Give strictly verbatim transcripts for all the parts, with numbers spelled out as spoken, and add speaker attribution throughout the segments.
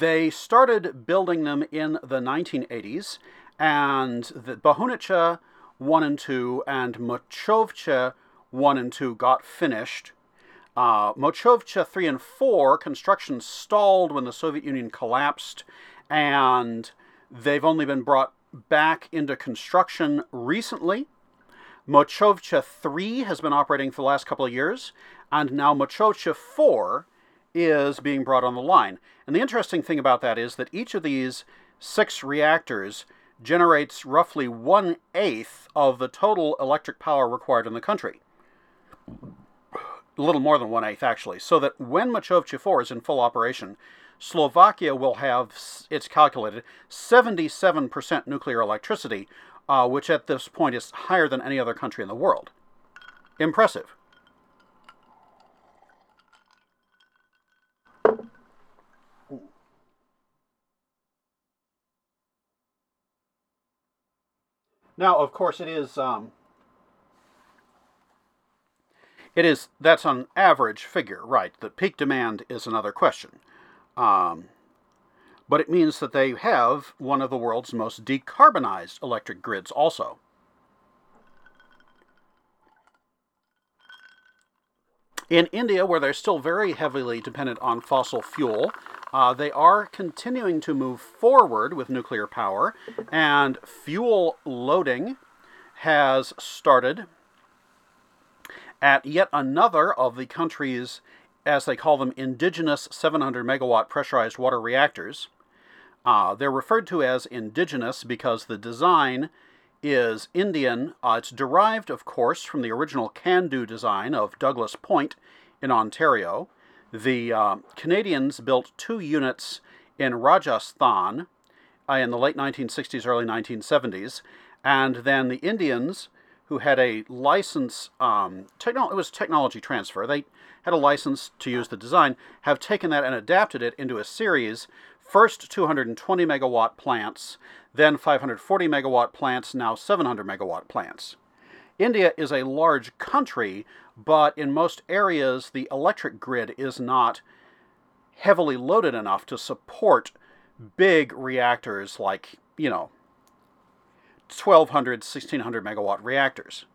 Speaker 1: They started building them in the nineteen eighties, and the Bohunice one and two and Mochovce one and two got finished. Uh, Mochovce three and four, construction stalled when the Soviet Union collapsed, and they've only been brought back into construction recently. Mochovce three has been operating for the last couple of years, and now Mochovce four is being brought on the line. And the interesting thing about that is that each of these six reactors generates roughly one-eighth of the total electric power required in the country. A little more than one-eighth, actually. So that when Mochovce four is in full operation, Slovakia will have, it's calculated, seventy-seven percent nuclear electricity, uh, which at this point is higher than any other country in the world. Impressive. Now, of course, it is, um, it is, that's an average figure, right? The peak demand is another question. Um, but it means that they have one of the world's most decarbonized electric grids also. In India, where they're still very heavily dependent on fossil fuel, uh, they are continuing to move forward with nuclear power, and fuel loading has started at yet another of the country's, as they call them, indigenous seven hundred megawatt pressurized water reactors. Uh, they're referred to as indigenous because the design is Indian. Uh, it's derived, of course, from the original CANDU design of Douglas Point in Ontario. The uh, Canadians built two units in Rajasthan uh, in the late nineteen sixties, early nineteen seventies, and then the Indians, who had a license, um, techno- it was technology transfer, they had a license to use the design, have taken that and adapted it into a series, first two hundred twenty megawatt plants, then five hundred forty megawatt plants, now seven hundred megawatt plants. India is a large country, but in most areas the electric grid is not heavily loaded enough to support big reactors like, you know, twelve hundred, sixteen hundred megawatt reactors.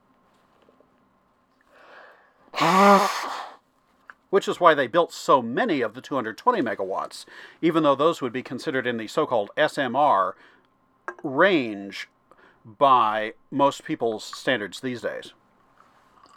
Speaker 1: Which is why they built so many of the two hundred twenty megawatts, even though those would be considered in the so-called S M R range by most people's standards these days.